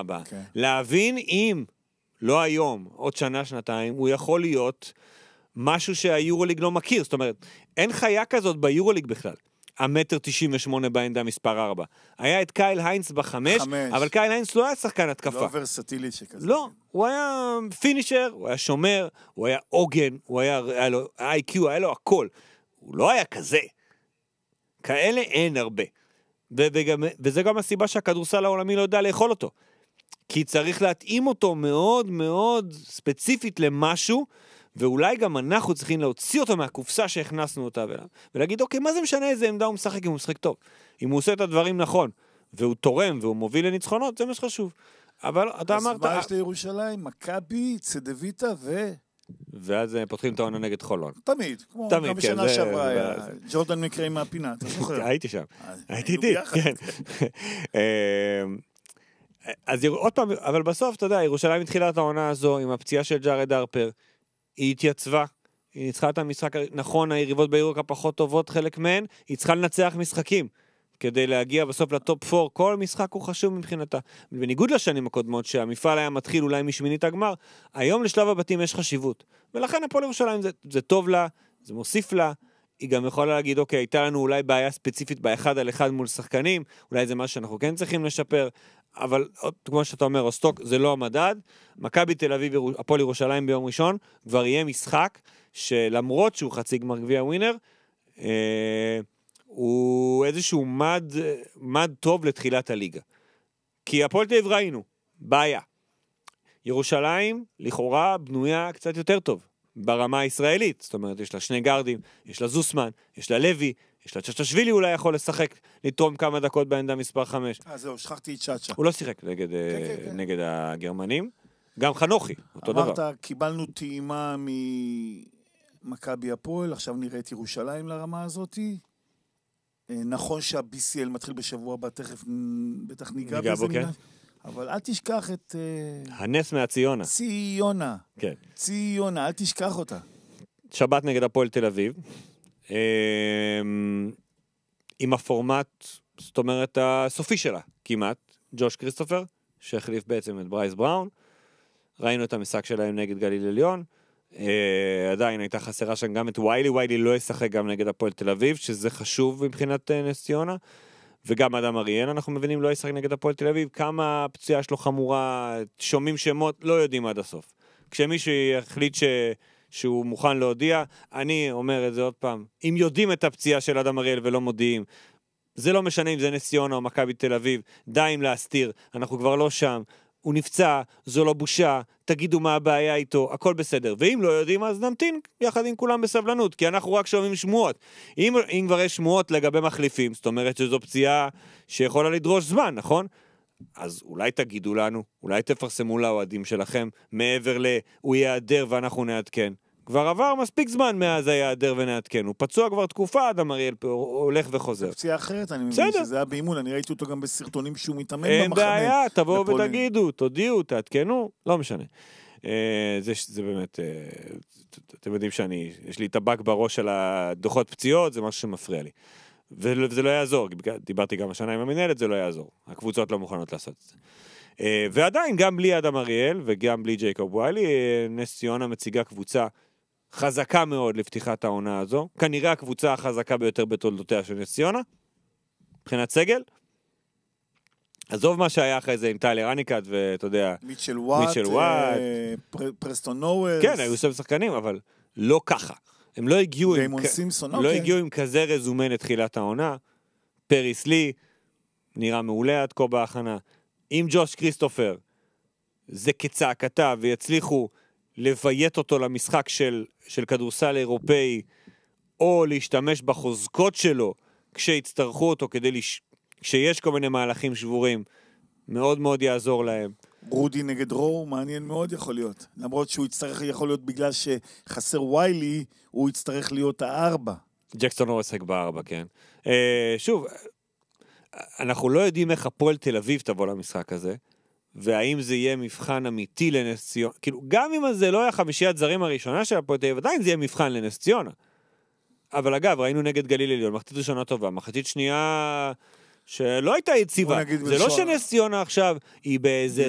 הבאה. להבין אם, לא היום, עוד שנה, שנתיים, הוא יכול להיות משהו שהיורוליג לא מכיר. זאת אומרת, אין חיה כזאת ביורוליג בכלל. 1.98 בעמדה מספר 4. היה את קייל היינס ב5, אבל קייל היינס לא היה שחקן התקפה. לא ורסטילית שכזה. לא, הוא היה פינישר, הוא היה שומר, הוא היה עוגן, היה לו IQ, היה לו הכל. הוא לא היה כזה. כאלה אין הרבה. וזה גם הסיבה שהכדורסל העולמי לא יודע לאכול אותו. כי צריך להתאים אותו מאוד מאוד ספציפית למשהו, ואולי גם אנחנו צריכים להוציא אותו מהקופסה שהכנסנו אותה ולהגיד, אוקיי, מה זה משנה איזה עמדה הוא משחק אם הוא משחק טוב? אם הוא עושה את הדברים נכון, והוא תורם והוא מוביל לניצחונות, זה מה שחשוב. אבל אתה אמרת... אז מה יש לירושלים? מכבי, צדוויטה ואז פותחים את העונה נגד חולון. תמיד, כמו גם בשנה שעברה היה. ג'ורדן מקרה עם הפינה, אתה זוכר? הייתי שם. הייתי איתי, כן. אז עוד פעם, אבל בסוף, אתה יודע, ירושלים התחילה את העונה הזו עם הפציעה של ג'ארד הרפר, היא התייצבה, היא ניצחה את המשחק, נכון, היריבות ביורוקה פחות טובות, חלק מהן, היא צריכה לנצח משחקים, כדי להגיע בסוף לטופ 4, כל משחק הוא חשוב מבחינתה. בניגוד לשנים הקודמות, שהמפעל היה מתחיל אולי משמינית הגמר, היום לשלב הבתים יש חשיבות, ולכן הפועל ירושלים זה טוב לה, זה מוסיף לה, היא גם יכולה להגיד, אוקיי, הייתה לנו אולי בעיה ספציפית באחד על אחד מול שחקנים, אולי זה מה שאנחנו כן צריכים לשפר, אבל כמו שאתה אומר, רוסטוק זה לא המדד. מכבי תל אביב, הפועל ירושלים ביום ראשון, כבר יהיה משחק שלמרות שהוא חצי גמר גביע ווינר, הוא איזשהו מד טוב לתחילת הליגה. כי הפועל תל אביב ראינו, בעיה. ירושלים לכאורה בנויה קצת יותר טוב. ברמה הישראלית, זאת אומרת, יש לה שני גרדים, יש לה זוסמן, יש לה לוי, יש לה צ'צ'שווילי אולי יכול לשחק, לתרום כמה דקות בעמדה מספר 5. זהו, שכחתי את צ'צ'ה. הוא לא שיחק נגד הגרמנים, גם חנוכי, אותו דבר. אמרת, קיבלנו טעימה ממכבי הפועל, עכשיו נראה את ירושלים לרמה הזאת. נכון שה-BCL מתחיל בשבוע הבא, בטח ניגע בזה. אבל אל תשכח את... הנס מהציונה. ציונה. כן. ציונה, אל תשכח אותה. שבת נגד הפועל תל אביב. עם הפורמט, זאת אומרת, הסופי שלה, כמעט. ג'וש כריסטופר, שהחליף בעצם את ברייס בראון. ראינו את המשחק שלהם נגד גליל עליון. עדיין הייתה חסרה שם גם את ויילי. ויילי לא ישחק גם נגד הפועל תל אביב, שזה חשוב מבחינת נס ציונה. וגם אדם אריאל, אנחנו מבינים, לא ישחק נגד הפועל תל אביב, כמה הפציעה שלו חמורה, שומעים שמות, לא יודעים עד הסוף. כשמישהו יחליט שהוא מוכן להודיע, אני אומר את זה עוד פעם, אם יודעים את הפציעה של אדם אריאל ולא מודיעים, זה לא משנה אם זה נס ציונה או מכבי תל אביב, די אם להסתיר, אנחנו כבר לא שם, הוא נפצע, זו לא בושה, תגידו מה הבעיה איתו, הכל בסדר. ואם לא יודעים, אז נמתין יחד עם כולם בסבלנות, כי אנחנו רק שומעים שמועות. אם כבר יש שמועות לגבי מחליפים, זאת אומרת שזו פציעה שיכולה לדרוש זמן, נכון? אז אולי תגידו לנו, אולי תפרסמו לאוהדים שלכם, מעבר הוא יעדר ואנחנו נעדכן. כבר עבר מספיק זמן מאז היעדר ונעדכן. הוא פצוע כבר תקופה, אדם אריאל הולך וחוזר. פציעה אחרת, אני מבין שזה היה באימון, אני ראיתי אותו גם בסרטונים שהוא מתאמן במחנה. אין בעיה, תבואו ותגידו, תודיעו, תעדכנו, לא משנה. זה באמת, אתם יודעים יש לי טבק בראש על הדוחות פציעות, זה משהו שמפריע לי. וזה לא יעזור, דיברתי גם השנה עם המנהלת, זה לא יעזור. הקבוצות לא מוכנות לעשות את זה. ועדיין, גם בלי אדם אריאל וגם בלי ג'ייקוב ויילי, נס ציונה מציגה קבוצה חזקה מאוד לפתיחת העונה הזו. כנראה הקבוצה החזקה ביותר בתולדותיה של נס ציונה. מבחינת סגל. עזוב מה שהיה אחרי זה עם טיילר אניקאט ואתה יודע... מיטשל וואט, פרסטון נוולס. כן, היו שם שחקנים, אבל לא ככה. הם לא הגיעו עם כזה רזומה לתחילת העונה. פריס לי נראה מעולה עד כה בהכנה. עם ג'וש כריסטופר זה כצעקתה ויצליחו לביית אותו למשחק של כדורסל אירופאי או להשתמש בחוזקות שלו כשיצטרכו אותו כשיש כל מיני מהלכים שבורים מאוד מאוד יעזור להם. רודי נגד רו, מעניין מאוד יכול להיות. למרות שהוא יצטרך, יכול להיות בגלל שחסר ויילי, הוא יצטרך להיות 4. ג'קסון לא ישחק 4, כן. שוב, אנחנו לא יודעים איך הפועל תל אביב תבוא למשחק הזה, והאם זה יהיה מבחן אמיתי לנס ציונה. כאילו, גם אם זה לא היה חמישיית זרים הראשונה של הפועל תל אביב, עדיין זה יהיה מבחן לנס ציונה. אבל אגב, ראינו נגד גליל עליון, מחצית ראשונה טובה, מחצית שנייה... שלא הייתה יציבה. זה לא שנס ציונה עכשיו היא באיזה